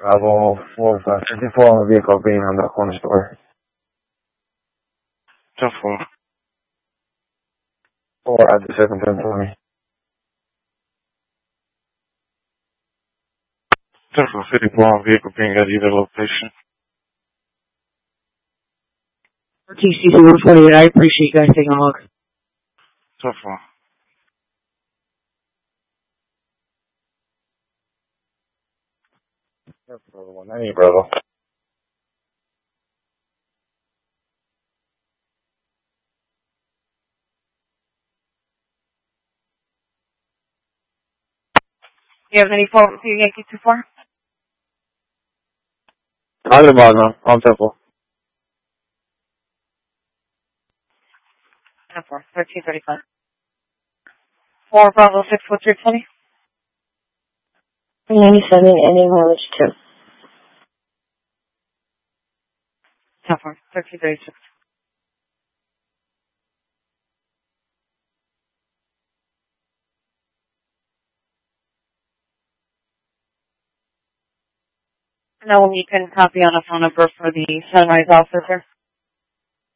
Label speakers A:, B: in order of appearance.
A: Bravo 454 on the vehicle being on the corner store.
B: 10-4.
A: 4 at the second 10 for me.
B: 10-4, 54 on vehicle being at either location.
C: TCC 148, I appreciate you guys taking a look.
B: 10-4.
A: That's the 190, Bravo.
C: Do you have any fault with you, Yankee 24?
A: Other Magna, on Temple.
C: 10-4, 1335. 4 Bravo 64320.
D: 397, ending mileage 2.
C: 10-4, 1336. No, you can copy on a phone number for the Sunrise officer.